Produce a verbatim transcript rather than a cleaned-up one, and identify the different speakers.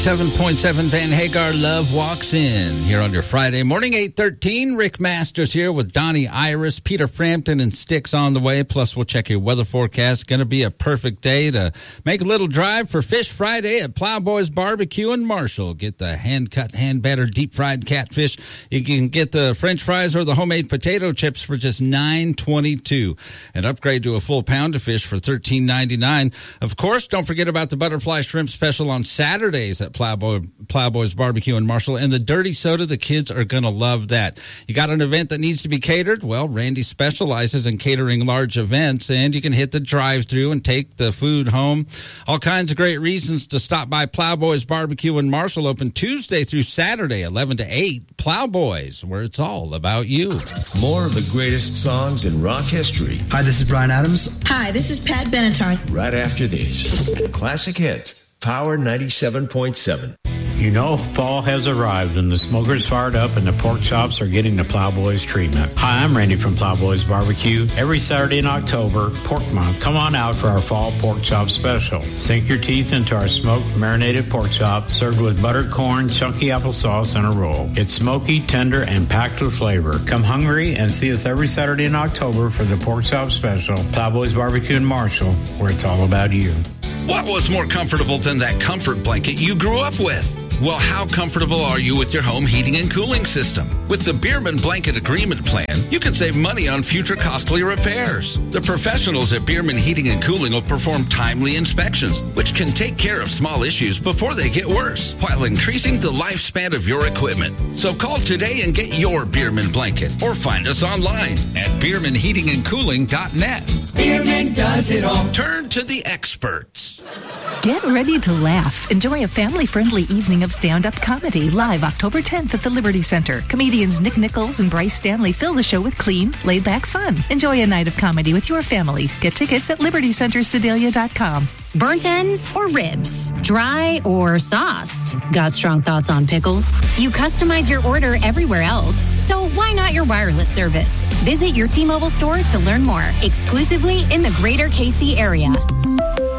Speaker 1: ninety-seven point seven Van Hagar, Love Walks In. Here on your Friday morning, eight thirteen. Rick Masters here with Donnie Iris, Peter Frampton, and Sticks on the way. Plus, we'll check your weather forecast. Going to be a perfect day to make a little drive for Fish Friday at Plowboys Barbecue in Marshall. Get the hand-cut, hand-battered, deep-fried catfish. You can get the French fries or the homemade potato chips for just nine twenty-two. And upgrade to a full pound of fish for thirteen ninety-nine. Of course, don't forget about the butterfly shrimp special on Saturdays at Plowboy, Plowboys Barbecue in Marshall. And the dirty soda, the kids are going to love that. You got an event that needs to be catered? Well, Randy specializes in catering large events, and you can hit the drive-thru and take the food home. All kinds of great reasons to stop by Plowboys Barbecue in Marshall, open Tuesday through Saturday, eleven to eight. Plowboys, where it's all about you.
Speaker 2: More of the greatest songs in rock history.
Speaker 3: Hi, this is Bryan Adams.
Speaker 4: Hi, this is Pat Benatar.
Speaker 2: Right after this, Classic Hits, Power ninety-seven point seven.
Speaker 5: You know fall has arrived and the smokers fired up and the pork chops are getting the Plowboys treatment. Hi, I'm Randy from Plowboys Barbecue. Every Saturday in October, Pork Month, come on out for our fall pork chop special. Sink your teeth into our smoked marinated pork chop served with buttered corn, chunky applesauce, and a roll. It's smoky, tender, and packed with flavor. Come hungry and see us every Saturday in October for the pork chop special. Plowboys Barbecue in Marshall, where it's all about you.
Speaker 1: What was more comfortable than that comfort blanket you grew up with? Well, how comfortable are you with your home heating and cooling system? With the Bierman Blanket Agreement Plan, you can save money on future costly repairs. The professionals at Bierman Heating and Cooling will perform timely inspections, which can take care of small issues before they get worse, while increasing the lifespan of your equipment. So call today and get your Bierman blanket, or find us online at bierman heating and cooling dot net.
Speaker 6: Bierman does it all.
Speaker 1: Turn to the experts.
Speaker 7: Get ready to laugh. Enjoy a family-friendly evening of stand-up comedy live October tenth at the Liberty Center. Comedians Nick Nichols and Bryce Stanley fill the show with clean, laid-back fun. Enjoy a night of comedy with your family. Get tickets at liberty center sedalia dot com.
Speaker 8: Burnt ends or ribs? Dry or sauced? Got strong thoughts on pickles? You customize your order everywhere else, so why not your wireless service? Visit your T-Mobile store to learn more, exclusively in the greater K C area.